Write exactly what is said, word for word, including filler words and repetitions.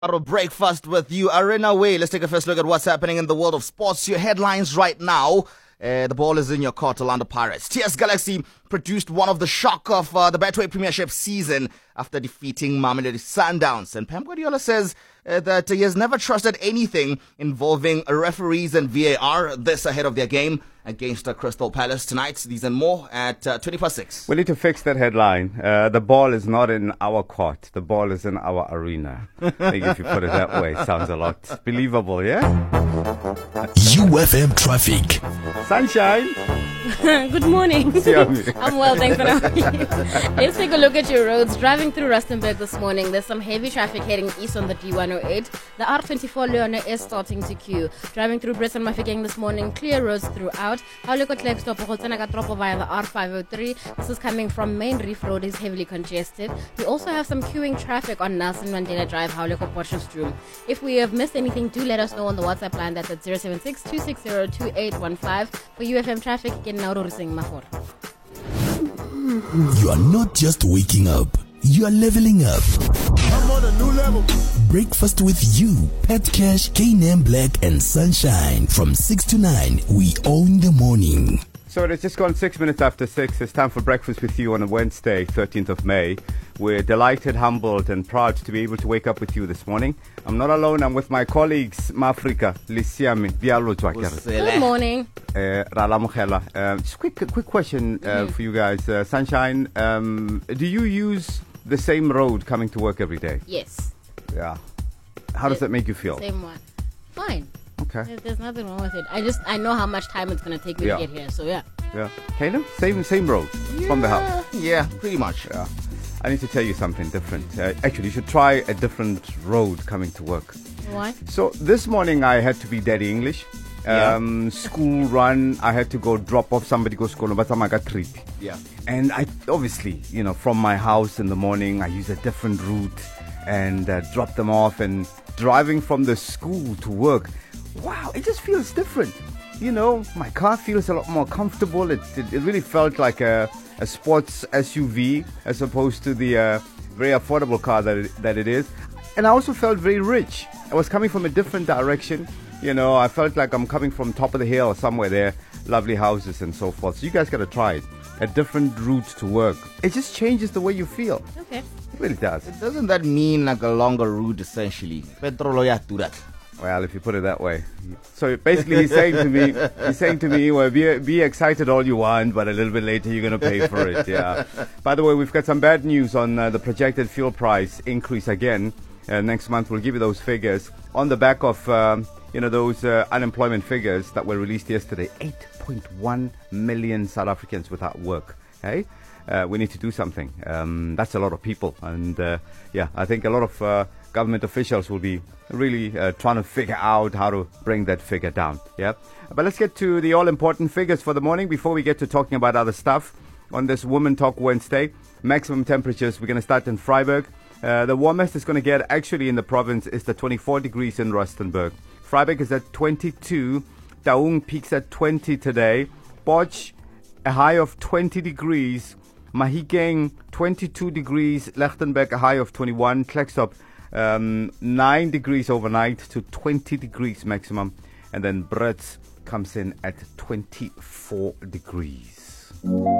Breakfast with you, Arena Way. Let's take a first look at what's happening in the world of sports. Your headlines right now. Uh, the ball is in your court, Orlando Pirates. T S Galaxy produced one of the shock of uh, the Betway Premiership season after defeating Mamelodi Sundowns. And Pep Guardiola says uh, that he has never trusted anything involving referees and V A R. This ahead of their game against uh, Crystal Palace tonight. These and more at uh, twenty past six. We need to fix that headline. Uh, the ball is not in our court. The ball is in our arena. I think if you put it that way, it sounds a lot believable, yeah? U F M traffic. Sunshine. Good morning. I'm well, thanks for asking. Let's take a look at your roads. Driving through Rustenburg this morning, there's some heavy traffic heading east on the D one oh eight. The R twenty-four Leona is starting to queue. Driving through Brisbane Mafeking this morning, clear roads throughout. Hauleko Klerksdorp Hotsanaga Tropo via the R five oh three. This is coming from Main Reef Road, is heavily congested. We also have some queuing traffic on Nelson Mandela Drive, Hauleko Potchefstroom. If we have missed anything, do let us know on the WhatsApp line. That's at zero seven six, two six zero, two eight one five. For U F M traffic, you can now sing Mahor. You are not just waking up, you are leveling up. I'm on a new level. Breakfast with you, Pet Cash, K-Name Black and Sunshine. From six to nine, we own the morning. So it's just gone six minutes after six. It's time for breakfast with you on a Wednesday, thirteenth of May. We're delighted, humbled, and proud to be able to wake up with you this morning. I'm not alone. I'm with my colleagues, Mafrika, Lisiami, Bialo Twakere. Good morning. Uh, Rala Mokhela. Uh, just quick, quick question uh, mm-hmm. for you guys. Uh, Sunshine, um, do you use the same road coming to work every day? Yes. Yeah. How does that make you feel? Same one. Fine. Okay. There's, there's nothing wrong with it. I just I know how much time it's gonna take me yeah. to get here. So yeah. Yeah. Caleb, same same road yeah, from the house. Yeah, pretty much. Yeah. I need to tell you something different. Uh, actually, you should try a different road coming to work. Why? So this morning I had to be Daddy English. Um, yeah. School run. I had to go drop off somebody go school, but I got trip. Yeah. And I obviously, you know, from my house in the morning, I use a different route and uh, drop them off. And driving from the school to work, wow, it just feels different. You know, my car feels a lot more comfortable. It it, it really felt like a, a sports S U V as opposed to the uh, very affordable car that it, that it is. And I also felt very rich. I was coming from a different direction. You know, I felt like I'm coming from top of the hill somewhere there. Lovely houses and so forth. So you guys got to try it. A different route to work. It just changes the way you feel. Okay. It really does. It doesn't that mean like a longer route essentially? Petrol ya to that. Well, if you put it that way. So basically he's saying to me, he's saying to me, well, be, be excited all you want, but a little bit later you're going to pay for it. Yeah. By the way, we've got some bad news on uh, the projected fuel price increase again. Uh, next month we'll give you those figures on the back of, um, you know, those uh, unemployment figures that were released yesterday. eight point one million South Africans without work. Hey? Uh, we need to do something. Um, that's a lot of people. And uh, yeah, I think a lot of uh, government officials will be really uh, trying to figure out how to bring that figure down. Yeah. But let's get to the all-important figures for the morning before we get to talking about other stuff on this Women Talk Wednesday. Maximum temperatures, we're going to start in Vryburg. Uh, the warmest it's going to get actually in the province is the twenty-four degrees in Rustenburg. Vryburg is at twenty-two. Taung peaks at twenty today. Potch, a high of twenty degrees. Mahikeng, twenty-two degrees. Lichtenburg, a high of twenty-one. Klerksdorp, um, nine degrees overnight to twenty degrees maximum. And then Brits comes in at twenty-four degrees.